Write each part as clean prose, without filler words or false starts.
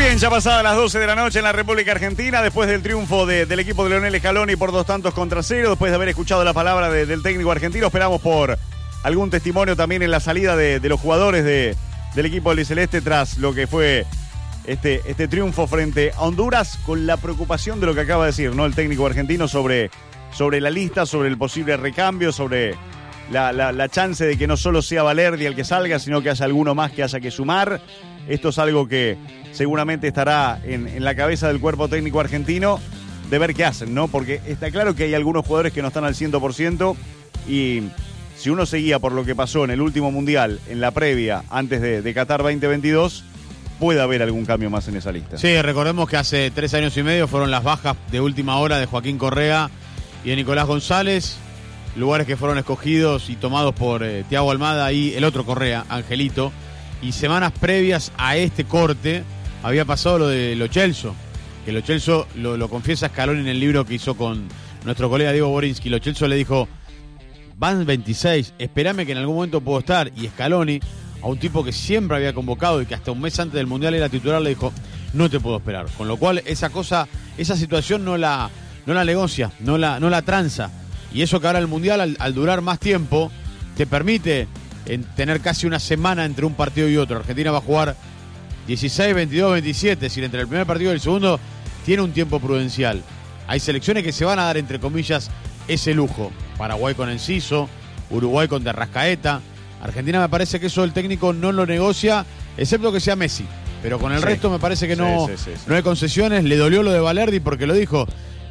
bien, ya pasadas las 12 de la noche en la República Argentina, después del triunfo del equipo de Leonel Scaloni por 2-0, después de haber escuchado la palabra del técnico argentino, esperamos por algún testimonio también en la salida de los jugadores del equipo albiceleste tras lo que fue este triunfo frente a Honduras, con la preocupación de lo que acaba de decir, ¿no?, el técnico argentino sobre la lista, sobre el posible recambio, sobre la chance de que no solo sea Valerdi el que salga, sino que haya alguno más que haya que sumar. Esto es algo que seguramente estará en la cabeza del cuerpo técnico argentino, de ver qué hacen, ¿no? Porque está claro que hay algunos jugadores que no están al 100%, y si uno seguía por lo que pasó en el último Mundial, en la previa, antes de Qatar 2022, puede haber algún cambio más en esa lista. Sí, recordemos que hace 3 años y medio fueron las bajas de última hora de Joaquín Correa y de Nicolás González, lugares que fueron escogidos y tomados por Thiago Almada y el otro Correa, Angelito. Y semanas previas a este corte había pasado lo de Lo Celso, que Lo Celso lo confiesa Scaloni en el libro que hizo con nuestro colega Diego Borinsky. Lo Celso le dijo: van 26, espérame que en algún momento puedo estar. Y Scaloni, a un tipo que siempre había convocado y que hasta un mes antes del Mundial era titular, le dijo: no te puedo esperar. Con lo cual esa situación no la negocia, no la tranza. Y eso que ahora el Mundial, al durar más tiempo, te permite tener casi una semana entre un partido y otro. Argentina va a jugar 16, 22, 27. Es decir, entre el primer partido y el segundo tiene un tiempo prudencial. Hay selecciones que se van a dar, entre comillas, ese lujo. Paraguay con Enciso, Uruguay con De Arrascaeta. Argentina, me parece que eso el técnico no lo negocia, excepto que sea Messi. Pero con el resto me parece que no hay concesiones. Le dolió lo de Valerdi porque lo dijo.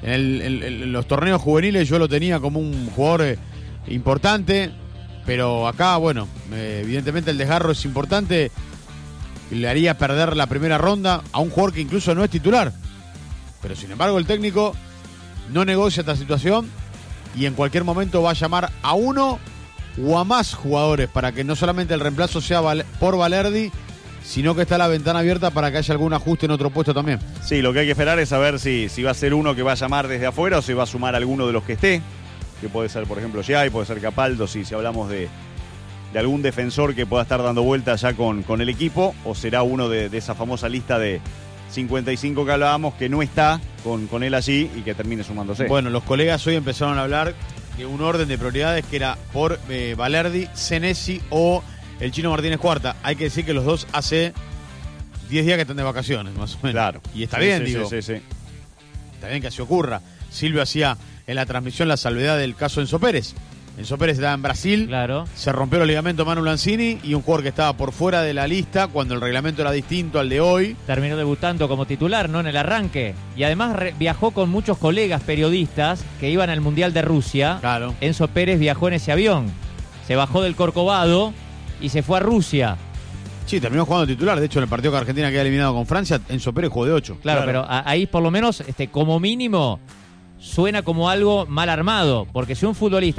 En los torneos juveniles yo lo tenía como un jugador importante, pero acá, bueno, evidentemente el desgarro es importante. Le haría perder la primera ronda a un jugador que incluso no es titular. Pero sin embargo el técnico no negocia esta situación y en cualquier momento va a llamar a uno o a más jugadores para que no solamente el reemplazo sea por Valerdi, sino que está la ventana abierta para que haya algún ajuste en otro puesto también. Sí, lo que hay que esperar es saber si va a ser uno que va a llamar desde afuera o si va a sumar alguno de los que esté, que puede ser, por ejemplo, Giai, puede ser Capaldo, si hablamos de algún defensor que pueda estar dando vueltas ya con el equipo, o será uno de esa famosa lista de 55 que hablábamos, que no está con él allí y que termine sumándose. Bueno, los colegas hoy empezaron a hablar de un orden de prioridades que era por Valerdi, Senesi o el Chino Martínez Cuarta. Hay que decir que los dos hace 10 días que están de vacaciones, más o menos. Claro. Y está bien, sí, digo. Sí. Está bien que así ocurra. Silvio hacía en la transmisión la salvedad del caso Enzo Pérez. Enzo Pérez estaba en Brasil, claro. Se rompió el ligamento Manu Lanzini y un jugador que estaba por fuera de la lista cuando el reglamento era distinto al de hoy. Terminó debutando como titular, ¿no?, en el arranque. Y además viajó con muchos colegas periodistas que iban al Mundial de Rusia. Claro. Enzo Pérez viajó en ese avión. Se bajó del Corcovado y se fue a Rusia. Sí, terminó jugando titular. De hecho, en el partido que Argentina queda eliminado con Francia, Enzo Pérez jugó de 8. Claro, pero ahí por lo menos, como mínimo, suena como algo mal armado. Porque si un futbolista